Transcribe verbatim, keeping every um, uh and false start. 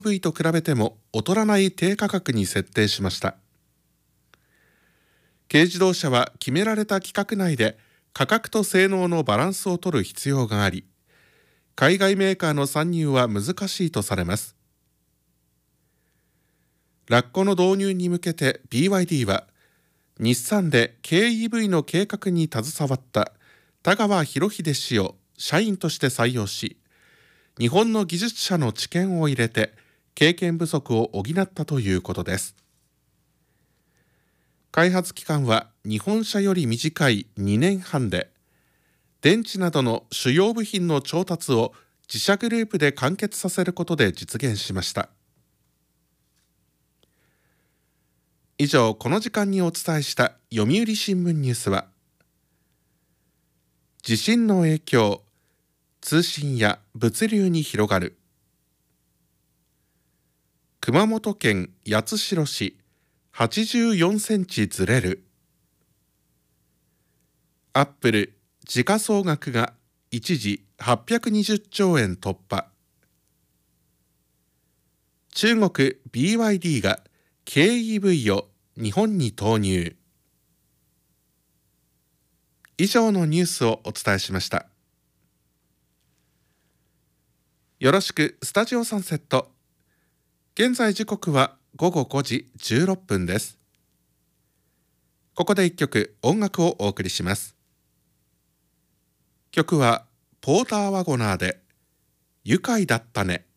イーブイ と比べても劣らない低価格に設定しました。軽自動車は決められた規格内で価格と性能のバランスを取る必要があり、海外メーカーの参入は難しいとされます。ラッコの導入に向けて ビーワイディー は日産で 軽 イーブイ の計画に携わった田川博秀氏を社員として採用し、日本の技術者の知見を入れて経験不足を補ったということです。開発期間は日本車より短いにねんはんで、電池などの主要部品の調達を自社グループで完結させることで実現しました。以上、この時間にお伝えした読売新聞ニュースは、地震の影響、通信や物流に広がる。熊本県八代市はちじゅうよんセンチずれる。アップル時価総額が一時はっぴゃくにじゅっちょうえん突破。中国 ビーワイディー が 軽 イーブイ を日本に投入。以上のニュースをお伝えしました。よろしくスタジオサンセット。現在時刻はごごごじじゅうろっぷんです。ここで一曲音楽をお送りします。曲はポーターワゴナーで愉快だったね。